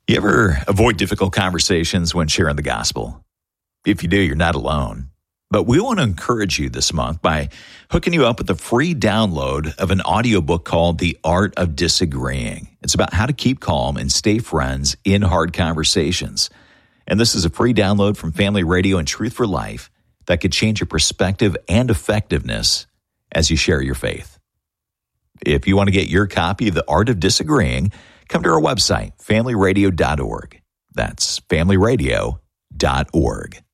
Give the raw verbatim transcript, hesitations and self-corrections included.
You ever avoid difficult conversations when sharing the gospel? If you do, you're not alone. But we want to encourage you this month by hooking you up with a free download of an audiobook called The Art of Disagreeing. It's about how to keep calm and stay friends in hard conversations. And this is a free download from Family Radio and Truth for Life that could change your perspective and effectiveness as you share your faith. If you want to get your copy of The Art of Disagreeing, come to our website, family radio dot org. That's family radio dot org.